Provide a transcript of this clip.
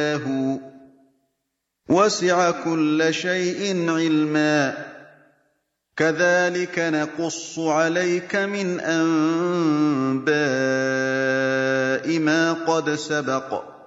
وَسِعَ كُلَّ شَيْءٍ عِلْمًا ۚ كَذَٰلِكَ نَقُصُّ عَلَيْكَ مِنْ أَنبَاءِ مَا قَدْ سَبَقَ ۚ